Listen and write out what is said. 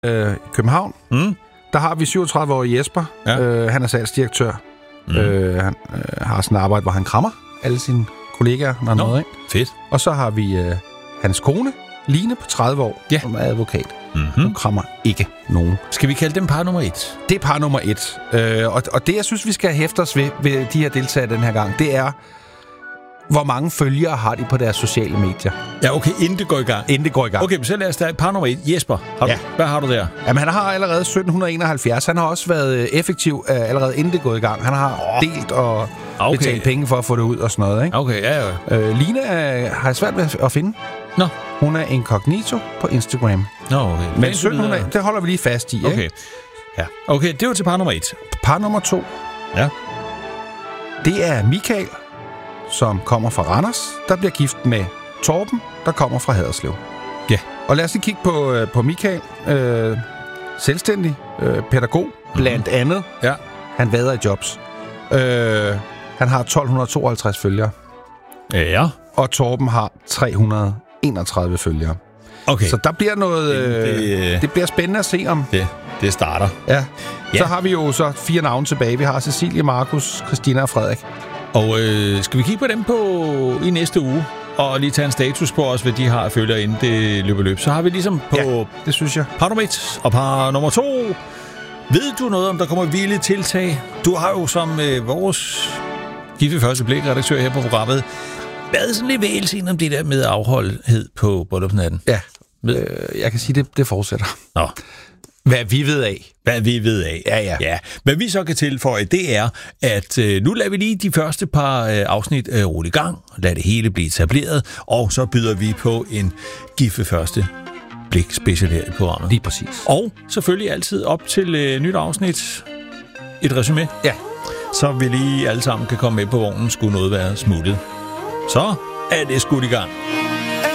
København. Der har vi 37-årige Jesper. Ja. Han er salgsdirektør. Han har sådan et arbejde, hvor han krammer alle sine kollegaer, når han er noget ind. Fedt. Og så har vi hans kone, Line, på 30 år, som er advokat. Hun krammer ikke nogen. Skal vi kalde dem par nummer 1? Det er par nummer 1. Og det, jeg synes, vi skal hæfte os ved de her deltagere den her gang, det er, hvor mange følgere har de på deres sociale medier. Ja, okay, inden det går i gang. Okay, så lad os da par nummer 1. Jesper, hvad har du der? Jamen, han har allerede 1771. Han har også været effektiv allerede inden det går i gang. Han har delt og betalt penge for at få det ud og sådan noget, ikke? Okay, ja. Line har jeg svært ved at finde. Nå. Hun er incognito på Instagram. Nå, okay. Men 1700, det holder vi lige fast i, okay. Ikke? Ja. Okay, det var til par nummer 1. Par nummer 2. Ja. Det er Michael, som kommer fra Randers, der bliver gift med Torben, der kommer fra Haderslev. Ja. Og lad os lige kigge på Michael. Selvstændig pædagog, blandt andet. Ja. Han vader i jobs. Han har 1252 følgere. Ja. Og Torben har 331 følgere. Okay. Så der bliver noget... Det bliver spændende at se om... Det starter. Ja. Så har vi jo så 4 navne tilbage. Vi har Cecilie, Markus, Christina og Frederik. Og skal vi kigge på dem i næste uge? Og lige tage en status på os, hvad de har følgere inden det løb. Så har vi ligesom på det synes jeg. Par nummer 1 og par nummer 2. Ved du noget om, der kommer vilde tiltag? Du har jo som vores gifte første blik-redaktør her på programmet været sådan lidt vægelsen om det der med afholdhed på bryllupsnatten. Ja, jeg kan sige, det fortsætter. Nå. Hvad vi ved af. Ja. Hvad vi så kan tilføje, det er, at nu lader vi lige de første par afsnit rulle i gang, lad det hele blive etableret, og så byder vi på en gifte første blik special her i programmet. Lige præcis. Og selvfølgelig altid op til nyt afsnit et resumé. Ja. Så vi lige alle sammen kan komme med på vognen, skulle noget være smuttet. Så er det skudt i gang.